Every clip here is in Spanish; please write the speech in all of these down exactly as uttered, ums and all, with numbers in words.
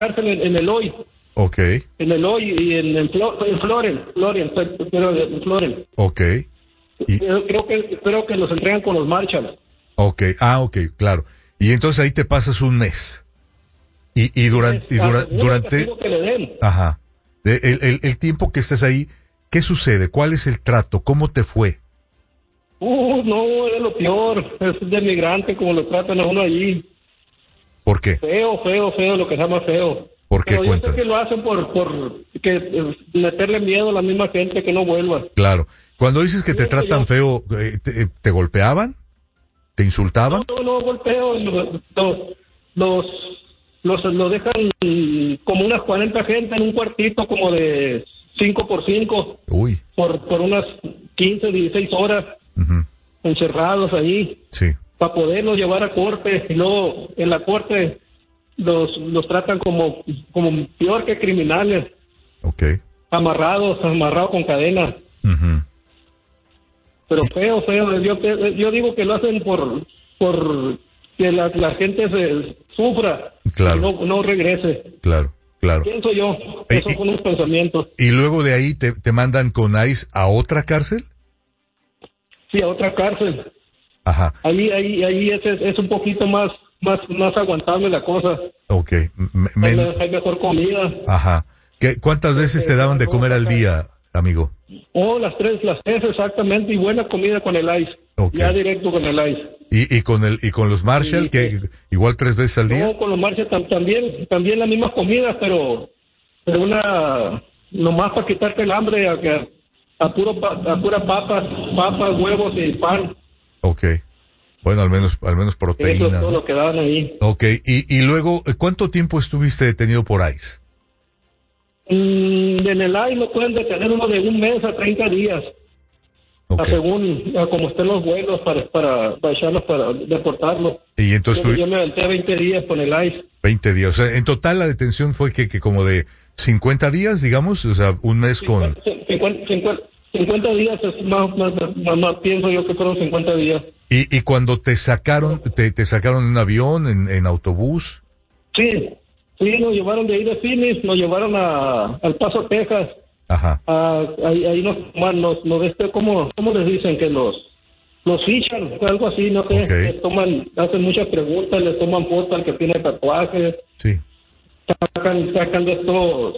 cárcel en, en Eloy. Ok. En Eloy y en, en, Flo, en Floren, Floren, pero en Floren. Ok. Y, creo, creo que creo que los entregan con los Marshalls. ok, ah, ok, claro. Y entonces ahí te pasas un mes. Y, y durante, y dura, durante, que le den. ajá. El, el, el tiempo que estás ahí, ¿qué sucede? ¿Cuál es el trato? ¿Cómo te fue? Uh, no, es lo peor. Es de migrante como lo tratan a uno allí. ¿Por qué? Feo, feo, feo, lo que se llama feo. ¿Por qué? Pero yo sé Cuéntanos. que lo hacen por, por que eh, meterle miedo a la misma gente que no vuelva. Claro. Cuando dices que Sí, te tratan yo... feo, ¿te, ¿te golpeaban? ¿Te insultaban? No, no, no golpeo. Los, los, los, los dejan como unas cuarenta gente en un cuartito como de cinco por cinco. Uy. Por, por unas quince, dieciséis horas. Uh-huh. Encerrados ahí. Sí. Para poderlos llevar a corte. Y luego en la corte los, los tratan como, como peor que criminales. Ok. Amarrados, amarrados con cadenas. Uh-huh. Pero feo, feo. Yo, yo digo que lo hacen por, por que la, la gente se sufra. Claro. Y no, no regrese. Claro, claro. Pienso yo. Esos y, son los pensamientos. ¿Y luego de ahí te, te mandan con ICE a otra cárcel? Sí, a otra cárcel. Ajá. Ahí, ahí, ahí es, es, es un poquito más, más, más aguantable la cosa. Ok. Me, hay, hay mejor comida. Ajá. ¿Qué, ¿Cuántas veces te daban de comer al día, amigo? Oh, las tres, las tres exactamente, y buena comida con el ICE. Okay. Ya directo con el ICE. ¿Y, y con el y con los Marshall, sí, que sí. igual tres veces al día? No, con los Marshall tam, también, también la misma comida, pero, pero una, nomás para quitarte el hambre, a, a, puro, a pura papas, papas, huevos y pan. Ok. Bueno, al menos, al menos proteína. Eso es todo, ¿no?, lo que daban ahí. Ok. Y, y luego, ¿cuánto tiempo estuviste detenido por ICE? Mm, en el ICE lo pueden detener uno de un mes a treinta días. Okay. A según a como estén los vuelos para para, para echarlos, para deportarlos. Y entonces yo, tú... yo me aventé veinte días con el ICE. veinte días. O sea, en total la detención fue que, que como de cincuenta días, digamos, o sea, un mes con... cincuenta, cincuenta, cincuenta días es más, más, más, más, pienso yo que fueron cincuenta días. ¿Y, y cuando te sacaron, te, te sacaron en un avión, en, en autobús? Sí, sí, nos llevaron de ahí de Phoenix, nos llevaron a al Paso, Texas. Ajá. Ah, ahí, ahí nos, nos, nos este, ¿cómo, ¿cómo les dicen? Que los los fichan, algo así, no sé. Okay. Les toman, hacen muchas preguntas, les toman fotos al que tiene tatuajes. Sí. Sacan, sacan de estos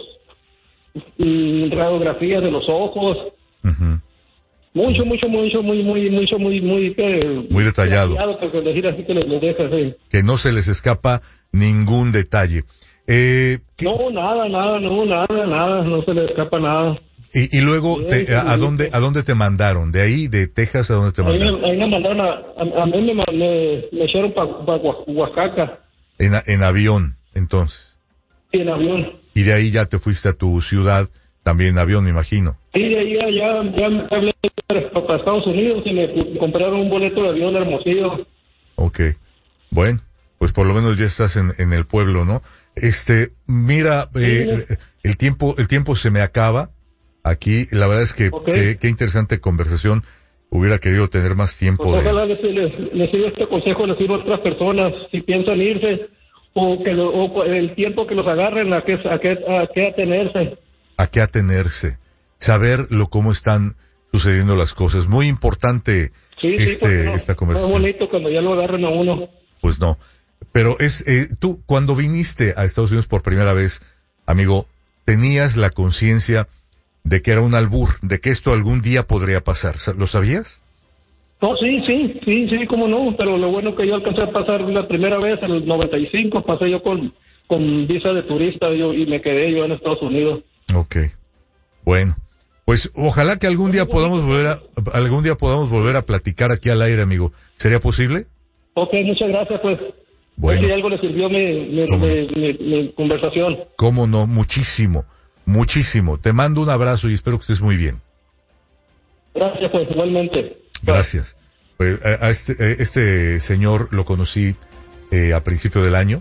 mm, radiografías de los ojos. Uh-huh. Mucho, uh-huh. mucho, mucho, muy, muy, mucho, muy, muy, que, muy detallado. detallado que decir así que les, les deja, sí. Que no se les escapa ningún detalle. Eh, no, nada, nada, no, nada, nada, no se le escapa nada. Y, y luego, Bien, te, a, ¿a dónde a dónde te mandaron? ¿De ahí, de Texas, a dónde te mandaron? Ahí me, ahí me mandaron, a, a, a mí me, me, me echaron para pa Oaxaca. En, en avión, entonces. Sí, en avión. Y de ahí ya te fuiste a tu ciudad, también en avión, me imagino. Sí, de ahí ya, ya, ya me hablé para Estados Unidos y me compraron un boleto de avión Hermosillo. Ok, bueno, pues por lo menos ya estás en, en el pueblo, ¿no? Este, mira, eh, sí, el tiempo, el tiempo se me acaba aquí. La verdad es que okay. eh, qué interesante conversación. Hubiera querido tener más tiempo. Pues de... Ojalá les, les, les sirva este consejo, les sirva a otras personas si piensan irse o que lo, o el tiempo que los agarren a qué a qué a qué atenerse. A qué atenerse, saber lo cómo están sucediendo las cosas. Muy importante sí, este sí, no, esta conversación. Es bonito cuando ya lo agarren a uno. Pues no. Pero es, eh, tú, cuando viniste a Estados Unidos por primera vez, amigo, ¿tenías la conciencia de que era un albur, de que esto algún día podría pasar? ¿Lo sabías? No, sí, sí, sí, sí, cómo no, pero lo bueno que yo alcancé a pasar la primera vez, en el noventa y cinco, pasé yo con, con visa de turista yo, y me quedé yo en Estados Unidos. Ok, bueno, pues ojalá que algún día podamos volver a, algún día podamos volver a platicar aquí al aire, amigo. ¿Sería posible? Ok, muchas gracias, pues. Bueno. Si algo le sirvió mi, mi, mi, mi, mi conversación. Cómo no, muchísimo, muchísimo. Te mando un abrazo y espero que estés muy bien. Gracias, pues, igualmente. Gracias. Pues, a, a este, a este señor lo conocí eh, a principio del año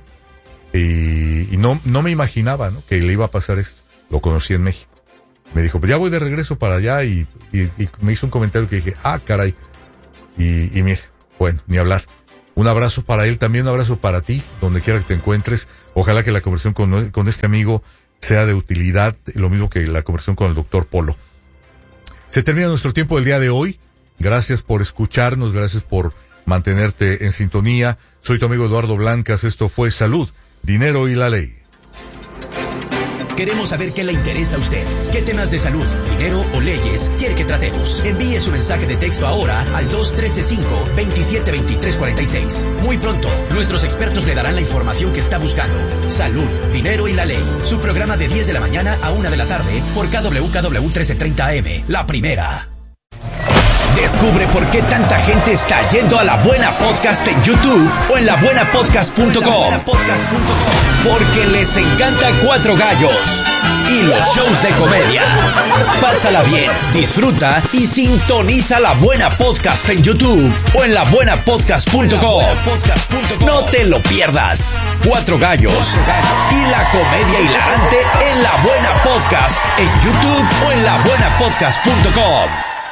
y, y no, no me imaginaba, ¿no?, que le iba a pasar esto. Lo conocí en México. Me dijo, pues ya voy de regreso para allá y, y, y me hizo un comentario que dije, ah, caray. Y, y mire, bueno, ni hablar. Un abrazo para él, también un abrazo para ti, donde quiera que te encuentres. Ojalá que la conversación con, con este amigo sea de utilidad, lo mismo que la conversación con el doctor Polo. Se termina nuestro tiempo del día de hoy. Gracias por escucharnos, gracias por mantenerte en sintonía. Soy tu amigo Eduardo Blancas, esto fue Salud, Dinero y la Ley. Queremos saber qué le interesa a usted. ¿Qué temas de salud, dinero o leyes quiere que tratemos? Envíe su mensaje de texto ahora al dos uno tres cinco, dos siete dos tres cuatro seis. Muy pronto, nuestros expertos le darán la información que está buscando. Salud, Dinero y la Ley. Su programa de diez de la mañana a una de la tarde por K W K W trece treinta A M. La primera. Descubre por qué tanta gente está yendo a La Buena Podcast en YouTube o en la buena podcast punto com. Porque les encanta Cuatro Gallos y los shows de comedia. Pásala bien, disfruta y sintoniza La Buena Podcast en YouTube o en la buena podcast punto com. No te lo pierdas. Cuatro Gallos y la comedia hilarante en La Buena Podcast en YouTube o en la buena podcast punto com.